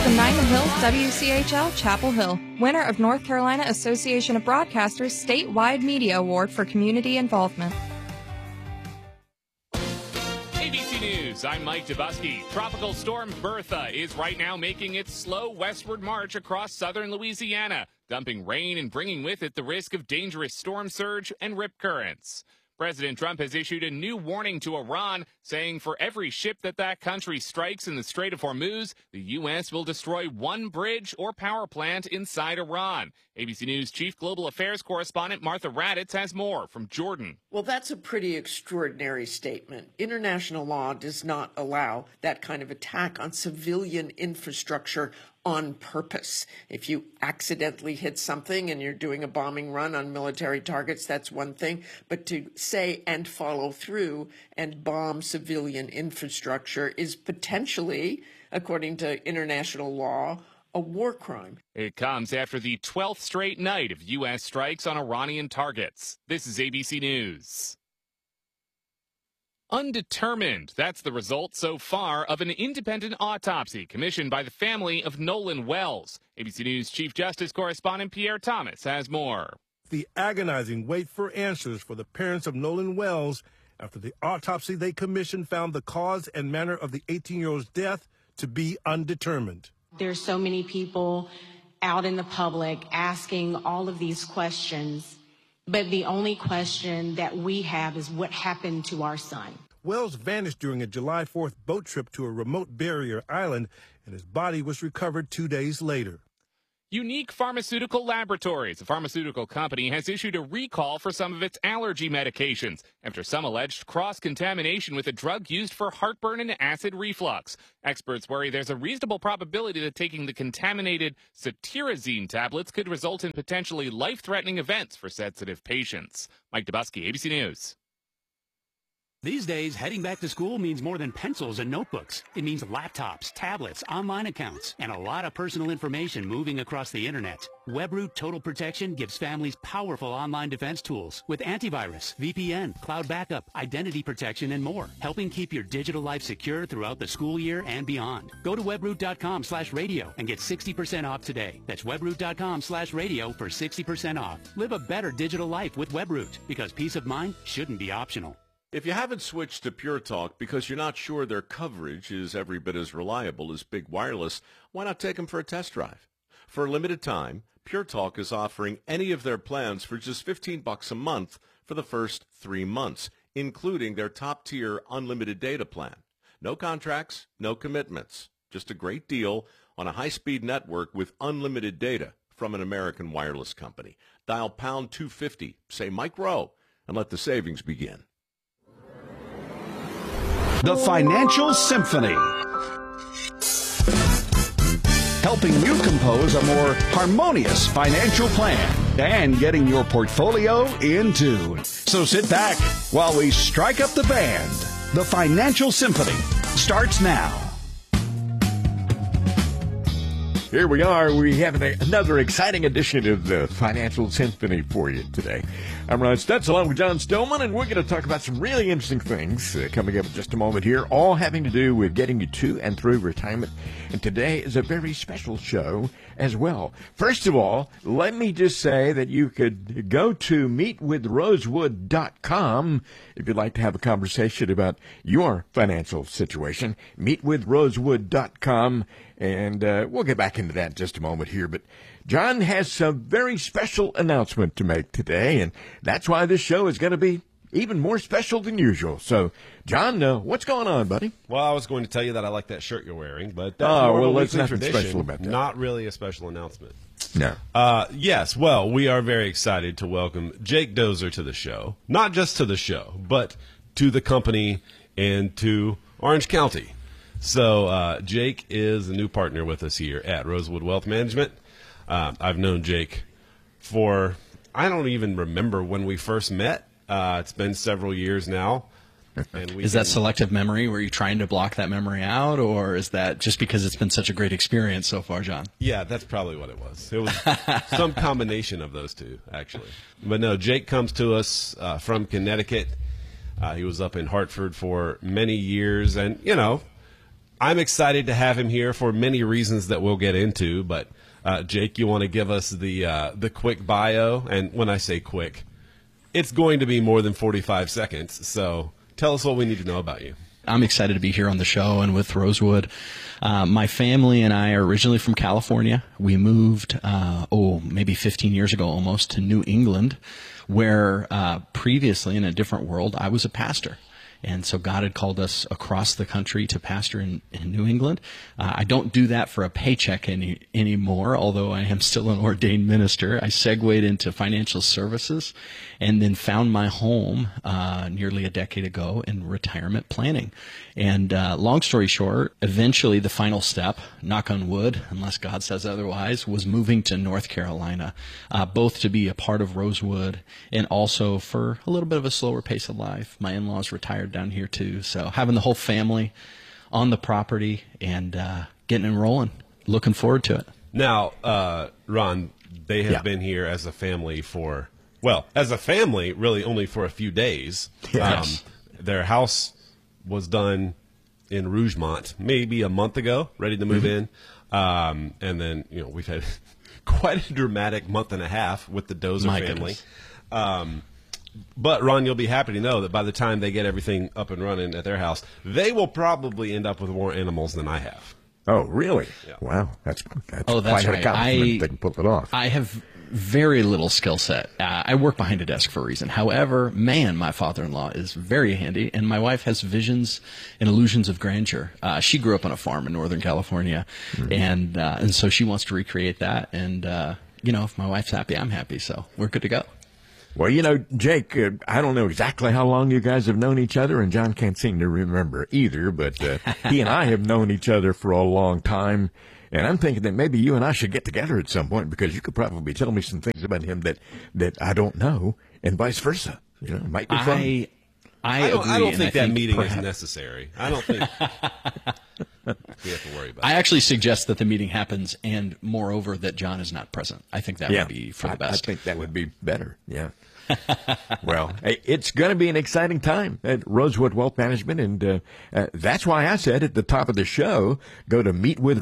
from 9 to Hill, WCHL, Chapel Hill. Winner of North Carolina Association of Broadcasters Statewide Media Award for Community Involvement. ABC News, I'm Mike Dubusky. Tropical storm Bertha is right now making its slow westward march across southern Louisiana, dumping rain and bringing with it the risk of dangerous storm surge and rip currents. President Trump has issued a new warning to Iran, saying for every ship that country strikes in the Strait of Hormuz, the U.S. will destroy one bridge or power plant inside Iran. ABC News Chief Global Affairs Correspondent Martha Raddatz has more from Jordan. Well, that's a pretty extraordinary statement. International law does not allow that kind of attack on civilian infrastructure on purpose. If you accidentally hit something and you're doing a bombing run on military targets, that's one thing. But to say and follow through and bomb civilian infrastructure is potentially, according to international law, a war crime. It comes after the 12th straight night of U.S. strikes on Iranian targets. This is ABC News. Undetermined. That's the result so far of an independent autopsy commissioned by the family of Nolan Wells. ABC News Chief Justice Correspondent Pierre Thomas has more. The agonizing wait for answers for the parents of Nolan Wells after the autopsy they commissioned found the cause and manner of the 18-year-old's death to be undetermined. There's so many people out in the public asking all of these questions, but the only question that we have is what happened to our son. Wells vanished during a July 4th boat trip to a remote barrier island, and his body was recovered 2 days later. Unique Pharmaceutical Laboratories, a pharmaceutical company, has issued a recall for some of its allergy medications after some alleged cross-contamination with a drug used for heartburn and acid reflux. Experts worry there's a reasonable probability that taking the contaminated cetirizine tablets could result in potentially life-threatening events for sensitive patients. Mike Dubusky, ABC News. These days, heading back to school means more than pencils and notebooks. It means laptops, tablets, online accounts, and a lot of personal information moving across the internet. WebRoot Total Protection gives families powerful online defense tools with antivirus, VPN, cloud backup, identity protection, and more, helping keep your digital life secure throughout the school year and beyond. Go to webroot.com/radio and get 60% off today. That's webroot.com/radio for 60% off. Live a better digital life with WebRoot, because peace of mind shouldn't be optional. If you haven't switched to Pure Talk because you're not sure their coverage is every bit as reliable as Big Wireless, why not take them for a test drive? For a limited time, Pure Talk is offering any of their plans for just $15 a month for the first 3 months, including their top-tier unlimited data plan. No contracts, no commitments. Just a great deal on a high-speed network with unlimited data from an American wireless company. Dial pound 250, say Mike Rowe, and let the savings begin. The Financial Symphony, helping you compose a more harmonious financial plan and getting your portfolio in tune. So sit back while we strike up the band. The Financial Symphony starts now. Here we are. We have another exciting edition of the Financial Symphony for you today. I'm Ron Stutz along with John Stillman, and we're going to talk about some really interesting things coming up in just a moment here, all having to do with getting you to and through retirement. And today is a very special show as well. First of all, let me just say that you could go to meetwithrosewood.com if you'd like to have a conversation about your financial situation. Meetwithrosewood.com. And we'll get back into that in just a moment here. But John has some very special announcement to make today, and that's why this show is going to be even more special than usual. So, John, what's going on, buddy? Well, I was going to tell you that I like that shirt you're wearing, but that's there's nothing special about that. Not really a special announcement. No. Yes, well, we are very excited to welcome Jake Dozer to the show. Not just to the show, but to the company and to Orange County. So Jake is a new partner with us here at Rosewood Wealth Management. I've known Jake for, I don't even remember when we first met. It's been several years now. And is that selective memory? Were you trying to block that memory out, or is that just because it's been such a great experience so far, John? Yeah, that's probably what it was. It was some combination of those two, actually. But no, Jake comes to us from Connecticut. He was up in Hartford for many years, and, you know, I'm excited to have him here for many reasons that we'll get into. But Jake, you want to give us the quick bio? And when I say quick, it's going to be more than 45 seconds. So tell us what we need to know about you. I'm excited to be here on the show and with Rosewood. My family and I are originally from California. We moved, maybe 15 years ago almost, to New England, where previously in a different world I was a pastor. And so God had called us across the country to pastor in New England. I don't do that for a paycheck anymore, although I am still an ordained minister. I segued into financial services and then found my home nearly a decade ago in retirement planning. And long story short, eventually the final step, knock on wood, unless God says otherwise, was moving to North Carolina, both to be a part of Rosewood and also for a little bit of a slower pace of life. My in-laws retired down here too, so having the whole family on the property and getting and rolling, looking forward to it. Now, Ron, they have been here as a family really only for a few days. Yes. Their house was done in Rougemont maybe a month ago, ready to move in. And then, we've had quite a dramatic month and a half with the Dozer family. But, Ron, you'll be happy to know that by the time they get everything up and running at their house, they will probably end up with more animals than I have. Oh, really? Yeah. Wow. That's right. quite an accomplishment. They can pull it off. I have very little skill set. I work behind a desk for a reason. However, my father-in-law is very handy, and my wife has visions and illusions of grandeur. She grew up on a farm in Northern California, and so she wants to recreate that. And, if my wife's happy, I'm happy, so we're good to go. Well, Jake, I don't know exactly how long you guys have known each other, and John can't seem to remember either, but he and I have known each other for a long time, and I'm thinking that maybe you and I should get together at some point because you could probably tell me some things about him that I don't know, and vice versa. It might be fun. I don't think that meeting is necessary. I don't think we have to worry about it. I actually suggest that the meeting happens, and moreover, that John is not present. I think that would be for the best. I think that would be better, yeah. Well, it's going to be an exciting time at Rosewood Wealth Management, and that's why I said at the top of the show, go to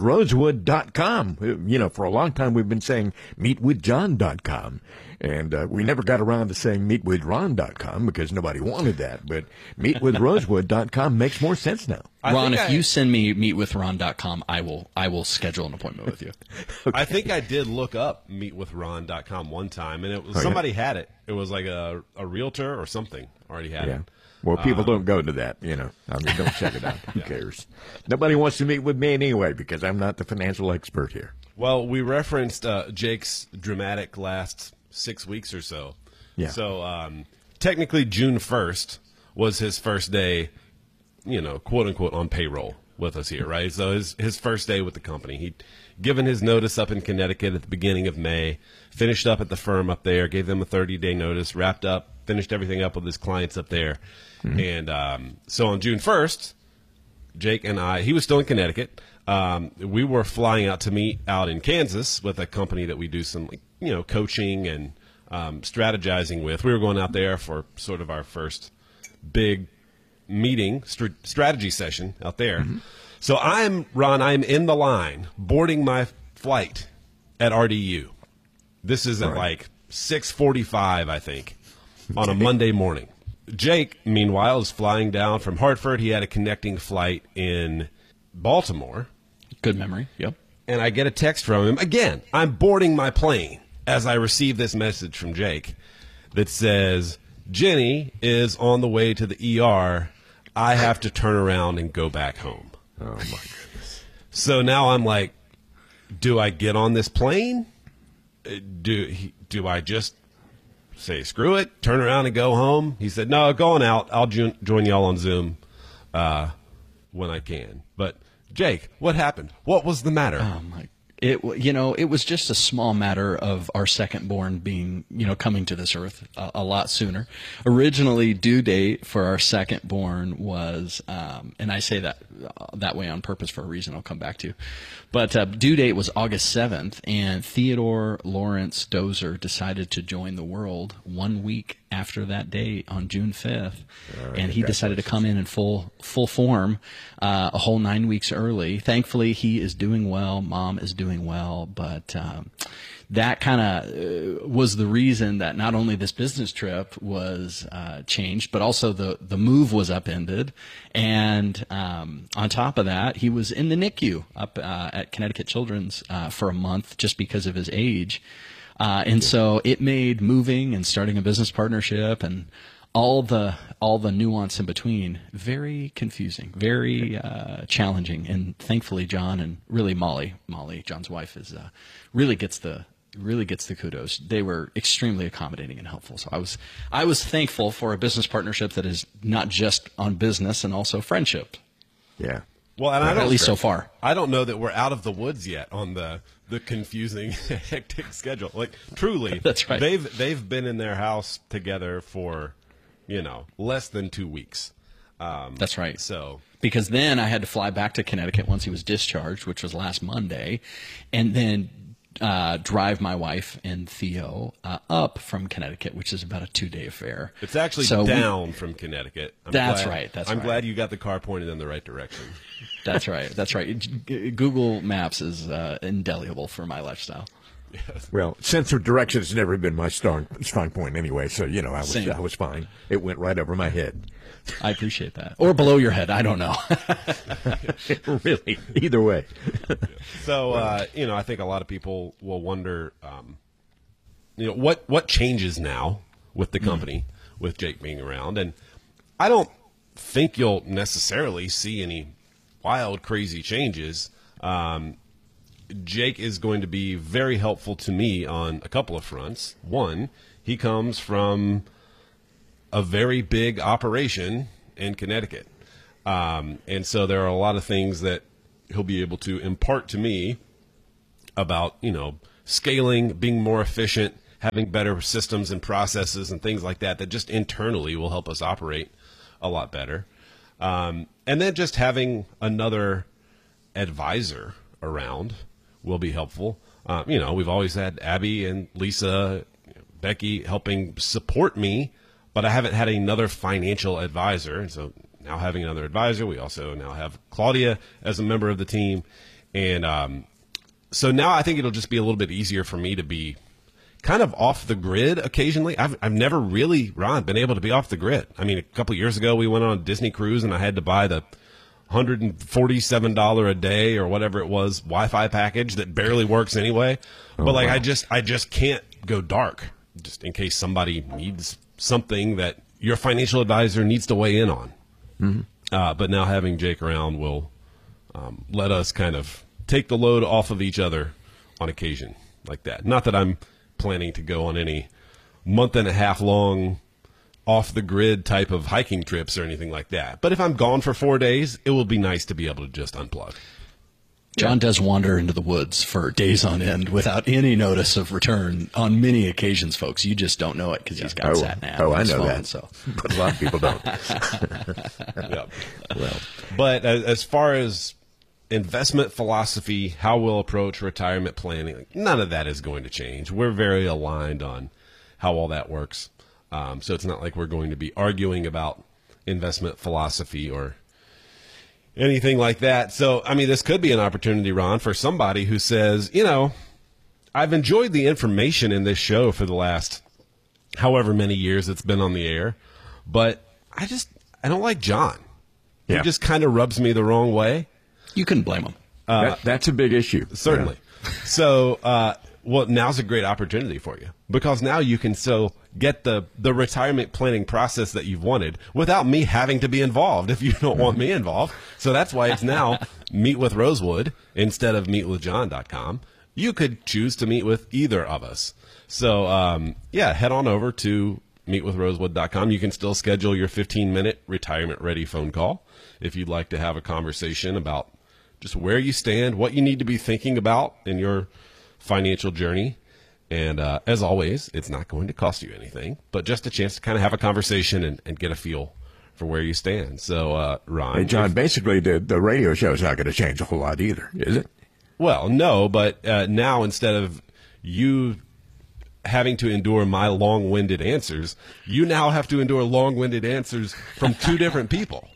meetwithrosewood.com. For a long time we've been saying meetwithjohn.com, and we never got around to saying meetwithron.com because nobody wanted that, but meetwithrosewood.com makes more sense now. Ron, if you send me meetwithron.com, I will schedule an appointment with you. Okay. I think I did look up meetwithron.com one time, and it was somebody had it. It was like a realtor or something already had it. Well, people don't go to that, don't check it out. Who cares? Nobody wants to meet with me anyway because I'm not the financial expert here. Well, we referenced Jake's dramatic last 6 weeks or so. Yeah. So technically June 1st was his first day, quote unquote, on payroll with us here, right? So his first day with the company. He'd given his notice up in Connecticut at the beginning of May, finished up at the firm up there, gave them a 30-day notice, wrapped up, finished everything up with his clients up there. And so on June 1st, Jake and I, he was still in Connecticut. We were flying out to meet out in Kansas with a company that we do some, coaching and strategizing with. We were going out there for sort of our first big meeting, strategy session out there. So I'm in the line boarding my flight at RDU. This is at like 6:45, I think, on a Monday morning. Jake, meanwhile, is flying down from Hartford. He had a connecting flight in Baltimore. Good memory, yep. And I get a text from him. Again, I'm boarding my plane as I receive this message from Jake that says, Jenny is on the way to the ER. I have to turn around and go back home. Oh, my goodness. So now I'm like, do I get on this plane? Do I just say, screw it, turn around and go home? He said, no, go on out. I'll join y'all on Zoom when I can. But, Jake, what happened? What was the matter? Oh, my. It was just a small matter of our second born being, coming to this earth a lot sooner. Originally, due date for our second born was, and I say that way on purpose for a reason I'll come back to, but due date was August 7th, and Theodore Lawrence Dozer decided to join the world 1 week after that date on June 5th, and he decided to come in full form, a whole 9 weeks early. Thankfully, he is doing well. Mom is doing well, but that kind of was the reason that not only this business trip was changed, but also the move was upended. And on top of that, he was in the NICU up at Connecticut Children's for a month just because of his age. And so it made moving and starting a business partnership and all the nuance in between very confusing, very challenging. And thankfully, John and really Molly, John's wife, is really gets the kudos. They were extremely accommodating and helpful. So I was thankful for a business partnership that is not just on business and also friendship. Yeah. Well, and at least so far. I don't know that we're out of the woods yet on the confusing, hectic schedule. Like, truly, that's right. They've been in their house together for, less than 2 weeks. That's right. So because then I had to fly back to Connecticut once he was discharged, which was last Monday, and then drive my wife and Theo up from Connecticut, which is about a 2-day affair. It's actually down from Connecticut. I'm glad you got the car pointed in the right direction. That's right. That's right. Google Maps is indelible for my lifestyle. Yes. Well, sense of direction has never been my strong point anyway, so I was fine. It went right over my head. I appreciate that. Or below your head. I don't know. Really, either way. So, I think a lot of people will wonder, what changes now with the company, with Jake being around. And I don't think you'll necessarily see any wild, crazy changes. Jake is going to be very helpful to me on a couple of fronts. One, he comes from a very big operation in Connecticut. And so there are a lot of things that he'll be able to impart to me about, scaling, being more efficient, having better systems and processes and things like that just internally will help us operate a lot better. And then just having another advisor around will be helpful. We've always had Abby and Lisa, Becky helping support me, but I haven't had another financial advisor. And so now having another advisor, we also now have Claudia as a member of the team. And so now I think it'll just be a little bit easier for me to be kind of off the grid occasionally. I've never really, Ron, been able to be off the grid. I mean, a couple of years ago, we went on a Disney cruise and I had to buy the $147 a day or whatever it was Wi-Fi package that barely works anyway. But I just can't go dark just in case somebody needs something that your financial advisor needs to weigh in on. Mm-hmm. But now having Jake around will let us kind of take the load off of each other on occasion like that. Not that I'm planning to go on any month-and-a-half long off-the-grid type of hiking trips or anything like that. But if I'm gone for 4 days, it will be nice to be able to just unplug. John does wander into the woods for days on end without any notice of return on many occasions, folks. You just don't know it because he's got sat nav. I know phone, that. So. But a lot of people don't. Yep. Well, but as far as investment philosophy, how we'll approach retirement planning, none of that is going to change. We're very aligned on how all that works. So it's not like we're going to be arguing about investment philosophy or anything like that. So, I mean, this could be an opportunity, Ron, for somebody who says, I've enjoyed the information in this show for the last however many years it's been on the air, but I don't like John. Yeah. He just kind of rubs me the wrong way. You couldn't blame him. That's a big issue. Certainly. Yeah. So, now's a great opportunity for you because now you can still get the retirement planning process that you've wanted without me having to be involved if you don't want me involved. So that's why it's now Meet with Rosewood instead of meetwithjohn.com. You could choose to meet with either of us. So, head on over to meetwithrosewood.com. You can still schedule your 15-minute retirement-ready phone call if you'd like to have a conversation about just where you stand, what you need to be thinking about in your financial journey. And as always, it's not going to cost you anything, but just a chance to kind of have a conversation and get a feel for where you stand. So, Ron. Hey, John, basically the radio show is not going to change a whole lot either, is it? Well, no, but now instead of you having to endure my long-winded answers, you now have to endure long-winded answers from two different people.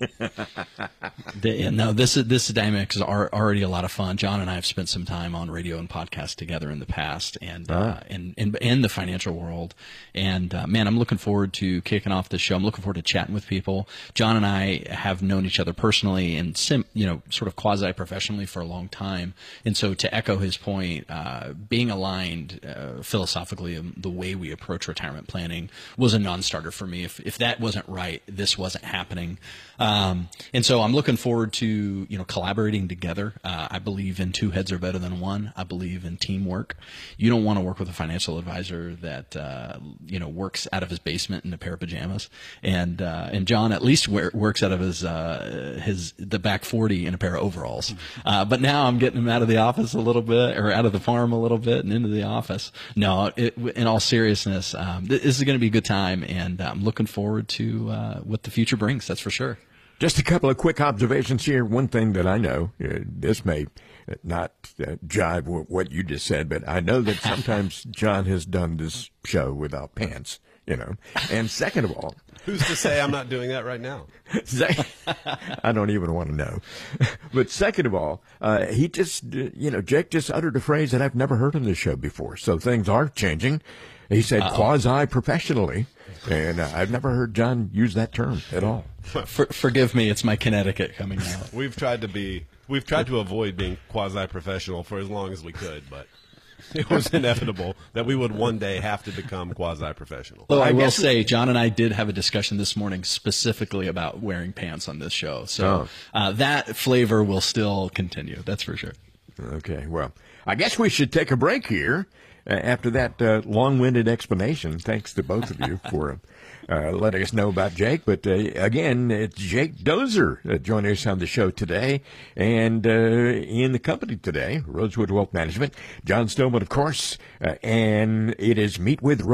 This dynamic is already a lot of fun. John and I have spent some time on radio and podcast together in the past, and in the financial world. And man, I'm looking forward to kicking off the show. I'm looking forward to chatting with people. John and I have known each other personally and sort of quasi-professionally for a long time. And so, to echo his point, being aligned philosophically in the way we approach retirement planning was a non-starter for me. If that wasn't right, this wasn't happening. And so I'm looking forward to collaborating together. I believe in two heads are better than one. I believe in teamwork. You don't want to work with a financial advisor that works out of his basement in a pair of pajamas, and John at least works out of the back 40 in a pair of overalls. But now I'm getting him out of the office a little bit, or out of the farm a little bit, and into the office. No, in all seriousness, this is going to be a good time, and I'm looking forward to what the future brings. That's for sure. Just a couple of quick observations here. One thing that I know, this may not jive with what you just said, but I know that sometimes John has done this show without pants, And second of all, who's to say I'm not doing that right now? I don't even want to know. But second of all, he just, Jake just uttered a phrase that I've never heard on this show before. So things are changing. He said quasi-professionally, and I've never heard John use that term at all. Forgive me, it's my Connecticut coming out. We've tried to avoid being quasi-professional for as long as we could, but it was inevitable that we would one day have to become quasi-professional. Well, I will say, John and I did have a discussion this morning specifically about wearing pants on this show. So that flavor will still continue. That's for sure. Okay. Well, I guess we should take a break here after that long-winded explanation. Thanks to both of you for letting us know about Jake. But again, it's Jake Dozer joining us on the show today. And in the company today, Rosewood Wealth Management, John Stillman, of course, and it is Meet with